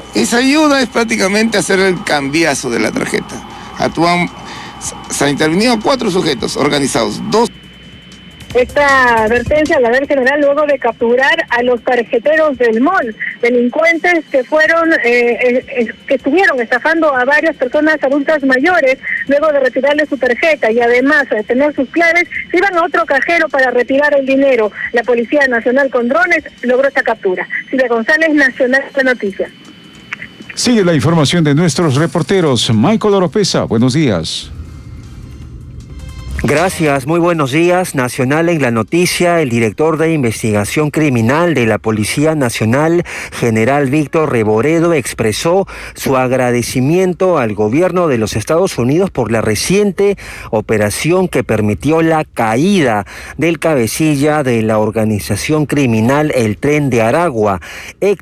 Esa ayuda es prácticamente hacer el cambiazo de la tarjeta. Se han intervenido 4 sujetos organizados, 2. Esta advertencia la da el general luego de capturar a los tarjeteros del mall, delincuentes que que estuvieron estafando a varias personas adultas mayores luego de retirarle su tarjeta y además de tener sus claves, se iban a otro cajero para retirar el dinero. La Policía Nacional con drones logró esta captura. Silvia González, Nacional de Noticias. Sigue la información de nuestros reporteros. Michael Oropesa, buenos días. Gracias, muy buenos días. Nacional en la noticia, el director de investigación criminal de la Policía Nacional, general Víctor Reboredo, expresó su agradecimiento al gobierno de los Estados Unidos por la reciente operación que permitió la caída del cabecilla de la organización criminal El Tren de Aragua.